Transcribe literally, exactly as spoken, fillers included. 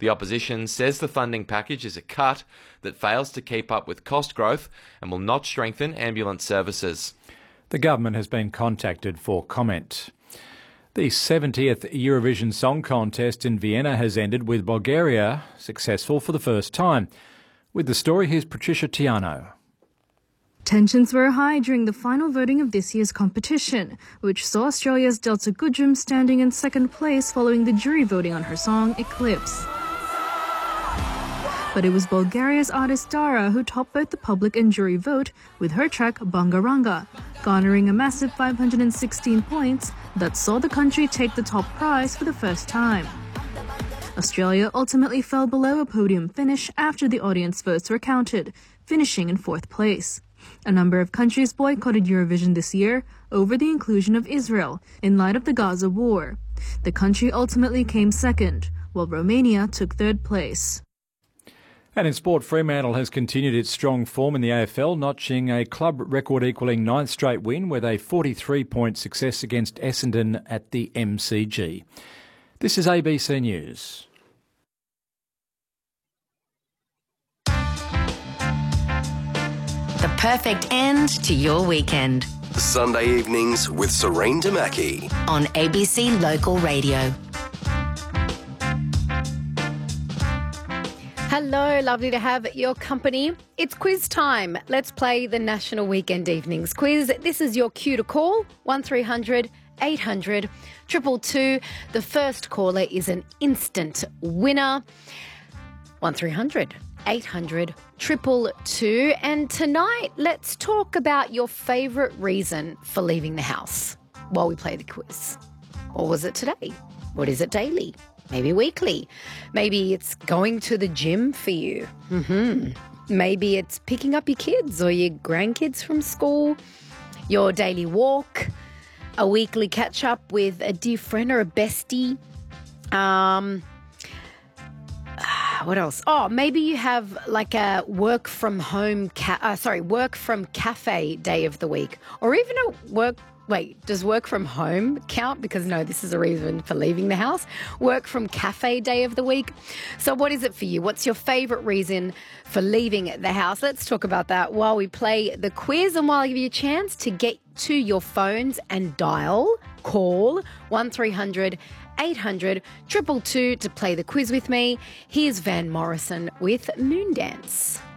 The opposition says the funding package is a cut that fails to keep up with cost growth and will not strengthen ambulance services. The government has been contacted for comment. The seventieth Eurovision Song Contest in Vienna has ended with Bulgaria successful for the first time. With the story, here's Patricia Tiano. Tensions were high during the final voting of this year's competition, which saw Australia's Delta Goodrem standing in second place following the jury voting on her song Eclipse. But it was Bulgaria's artist Dara who topped both the public and jury vote with her track Bangaranga, garnering a massive five hundred sixteen points that saw the country take the top prize for the first time. Australia ultimately fell below a podium finish after the audience votes were counted, finishing in fourth place. A number of countries boycotted Eurovision this year over the inclusion of Israel in light of the Gaza war. The country ultimately came second, while Romania took third place. And in sport, Fremantle has continued its strong form in the A F L, notching a club record equalling ninth straight win with a forty-three point success against Essendon at the M C G. This is A B C News. The perfect end to your weekend. Sunday evenings with Serene Damaki on A B C Local Radio. Hello, lovely to have your company. It's quiz time. Let's play the National Weekend Evenings Quiz. This is your cue to call, one three hundred eight hundred two two two. The first caller is an instant winner, one three hundred eight hundred two two two. And tonight, let's talk about your favourite reason for leaving the house while we play the quiz. Or was it today? What is it daily? Maybe weekly. Maybe it's going to the gym for you. Mm-hmm. Maybe it's picking up your kids or your grandkids from school, your daily walk, a weekly catch-up with a dear friend or a bestie. Um, what else? Oh, maybe you have like a work from home, ca- uh, sorry, work from cafe day of the week, or even a work Wait, does work from home count? Because no, this is a reason for leaving the house. Work from cafe day of the week. So what is it for you? What's your favourite reason for leaving the house? Let's talk about that while we play the quiz and while I give you a chance to get to your phones and dial, call one three hundred eight hundred two two two to play the quiz with me. Here's Van Morrison with Moondance.